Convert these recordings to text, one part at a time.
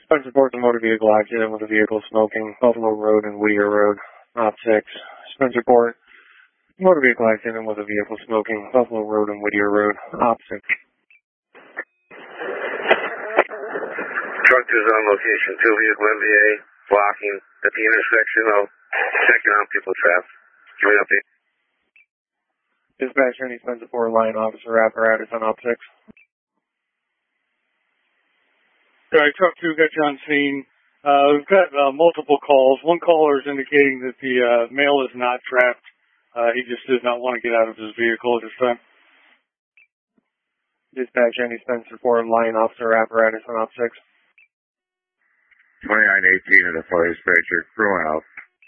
Spencer reports a motor vehicle accident with a vehicle smoking, Buffalo Road and Whittier Road, Op 6. Spencer report, motor vehicle accident with a vehicle smoking, Buffalo Road and Whittier Road, Op 6. Truck 2 is on location. 2 vehicle MVA blocking at the intersection of checking on people trapped. Give me an update. Dispatcher, any Spencer 4 line officer apparatus on Op 6. Alright, truck 2 got you on scene. We've got multiple calls. One caller is indicating that the male is not trapped. He just does not want to get out of his vehicle at this time. Dispatch, any Spencer 4 line officer apparatus on Op 6. 2918 of the fire dispatcher, crew out.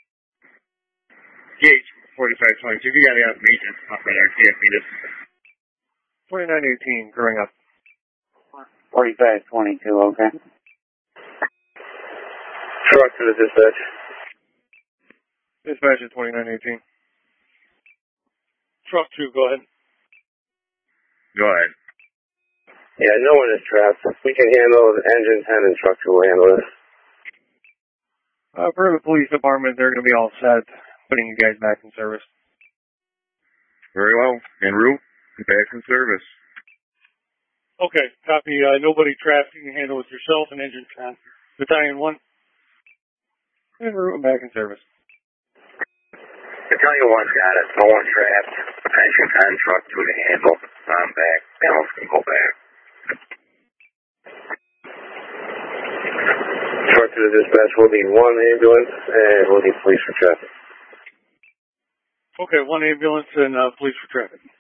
Gage 4522, you got the maintenance operator, CFB this. 2918, crewing up. 4522, okay. Truck to the dispatch. Dispatch at 2918. Truck 2, go ahead. Go ahead. Yeah, no one is trapped. We can handle the engine 10 and truck 2 will handle this. For the police department, they're going to be all set, putting you guys back in service. Very well. En route, back in service. Okay, copy. Nobody trapped. You can handle it yourself and engine 10. Battalion 1. En route and back in service. Battalion 1's got it. No one trapped. Engine 10, truck 2 to handle. I'm back. Balance can go back. Truck to the dispatch, we'll need 1 ambulance and we'll need police for traffic. Okay, 1 ambulance and police for traffic.